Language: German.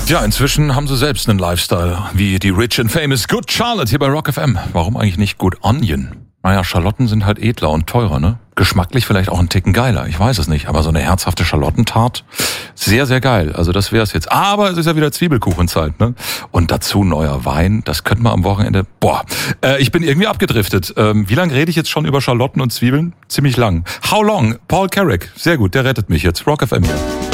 Ja, inzwischen haben sie selbst einen Lifestyle, wie die Rich and Famous Good Charlotte hier bei Rock FM. Warum eigentlich nicht Good Onion? Naja, Schalotten sind halt edler und teurer, ne? Geschmacklich vielleicht auch ein Ticken geiler, ich weiß es nicht. Aber so eine herzhafte Schalottentart, sehr, sehr geil. Also das wär's jetzt. Aber es ist ja wieder Zwiebelkuchenzeit, ne? Und dazu neuer Wein, das könnte man am Wochenende... ich bin irgendwie abgedriftet. Wie lange rede ich jetzt schon über Schalotten und Zwiebeln? Ziemlich lang. How long? Paul Carrack, sehr gut, der rettet mich jetzt. Rock FM hier.